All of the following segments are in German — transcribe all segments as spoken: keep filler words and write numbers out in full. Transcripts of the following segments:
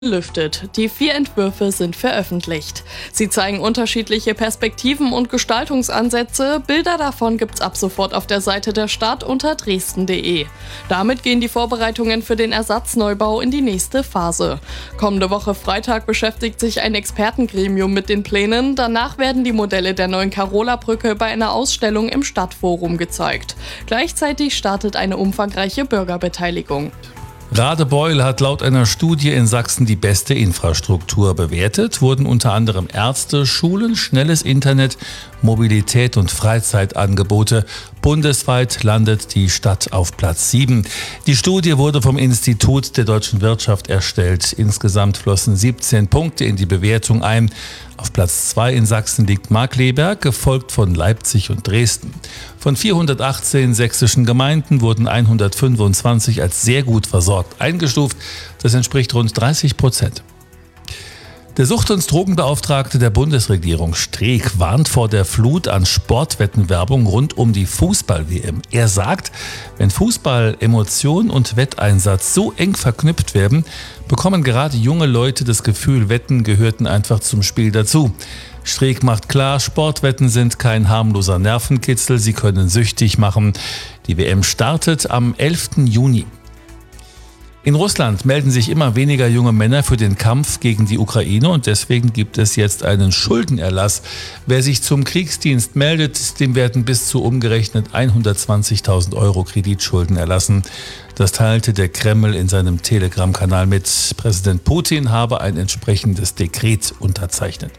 lüftet. Die vier Entwürfe sind veröffentlicht. Sie zeigen unterschiedliche Perspektiven und Gestaltungsansätze. Bilder davon gibt's ab sofort auf der Seite der Stadt unter dresden punkt de. Damit gehen die Vorbereitungen für den Ersatzneubau in die nächste Phase. Kommende Woche Freitag beschäftigt sich ein Expertengremium mit den Plänen. Danach werden die Modelle der neuen Carola-Brücke bei einer Ausstellung im Stadtforum gezeigt. Gleichzeitig startet eine umfangreiche Bürgerbeteiligung. Radebeul hat laut einer Studie in Sachsen die beste Infrastruktur. Bewertet wurden unter anderem Ärzte, Schulen, schnelles Internet, Mobilität und Freizeitangebote. Bundesweit landet die Stadt auf Platz sieben. Die Studie wurde vom Institut der deutschen Wirtschaft erstellt. Insgesamt flossen siebzehn Punkte in die Bewertung ein. Auf Platz zwei in Sachsen liegt Markkleeberg, gefolgt von Leipzig und Dresden. Von vierhundertachtzehn sächsischen Gemeinden wurden hundertfünfundzwanzig als sehr gut versorgt eingestuft. Das entspricht rund dreißig Prozent. Der Sucht- und Drogenbeauftragte der Bundesregierung Streeck warnt vor der Flut an Sportwettenwerbung rund um die Fußball-W M. Er sagt, wenn Fußball, Emotion und Wetteinsatz so eng verknüpft werden, bekommen gerade junge Leute das Gefühl, Wetten gehörten einfach zum Spiel dazu. Streeck macht klar, Sportwetten sind kein harmloser Nervenkitzel, sie können süchtig machen. Die W M startet am elften Juni. In Russland melden sich immer weniger junge Männer für den Kampf gegen die Ukraine und deswegen gibt es jetzt einen Schuldenerlass. Wer sich zum Kriegsdienst meldet, dem werden bis zu umgerechnet hundertzwanzigtausend Euro Kreditschulden erlassen. Das teilte der Kreml in seinem Telegram-Kanal mit. Präsident Putin habe ein entsprechendes Dekret unterzeichnet.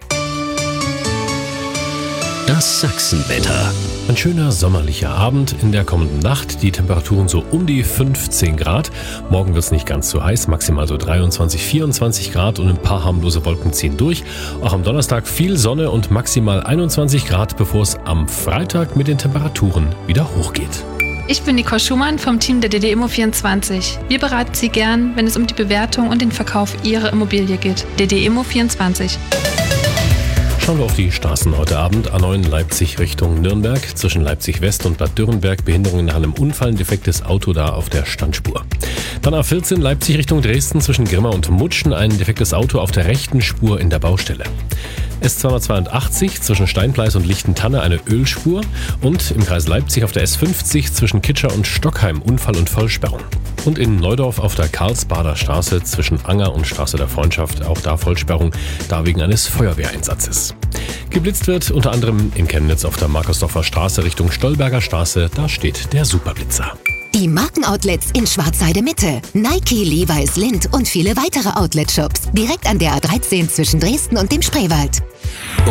Das Sachsenwetter. Ein schöner sommerlicher Abend, in der kommenden Nacht die Temperaturen so um die fünfzehn Grad. Morgen wird es nicht ganz so heiß, maximal so dreiundzwanzig, vierundzwanzig Grad und ein paar harmlose Wolken ziehen durch. Auch am Donnerstag viel Sonne und maximal einundzwanzig Grad, bevor es am Freitag mit den Temperaturen wieder hochgeht. Ich bin Nicole Schumann vom Team der D D Immo vierundzwanzig. Wir beraten Sie gern, wenn es um die Bewertung und den Verkauf Ihrer Immobilie geht. D D Immo vierundzwanzig. Schauen wir auf die Straßen heute Abend. A neun Leipzig Richtung Nürnberg. Zwischen Leipzig West und Bad Dürrenberg Behinderungen nach einem Unfall, ein defektes Auto da auf der Standspur. Dann A vierzehn Leipzig Richtung Dresden zwischen Grimma und Mutschen, ein defektes Auto auf der rechten Spur in der Baustelle. S zweihundertzweiundachtzig zwischen Steinpleis und Lichtentanne eine Ölspur und im Kreis Leipzig auf der S fünfzig zwischen Kitscher und Stockheim Unfall und Vollsperrung. Und in Neudorf auf der Karlsbader Straße zwischen Anger und Straße der Freundschaft auch da Vollsperrung, da wegen eines Feuerwehreinsatzes. Geblitzt wird unter anderem in Chemnitz auf der Markersdorfer Straße Richtung Stolberger Straße, da steht der Superblitzer. Die Markenoutlets in Schwarzheide Mitte. Nike, Levi's, Lindt und viele weitere Outlet-Shops. Direkt an der A dreizehn zwischen Dresden und dem Spreewald.